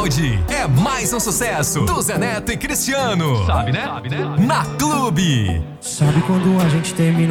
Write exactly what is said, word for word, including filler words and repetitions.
Saúde é mais um sucesso do Zé Neto e Cristiano. Sabe, né? Sabe, né? Na Clube. Sabe quando a gente termina